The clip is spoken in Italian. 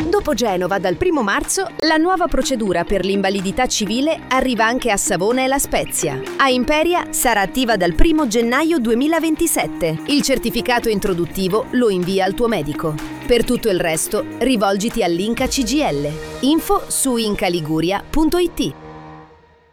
Dopo Genova, dal 1 marzo, la nuova procedura per l'invalidità civile arriva anche a Savona e La Spezia. A Imperia sarà attiva dal 1 gennaio 2027. Il certificato introduttivo lo invia al tuo medico. Per tutto il resto, rivolgiti all'Inca CGL. Info su incaliguria.it.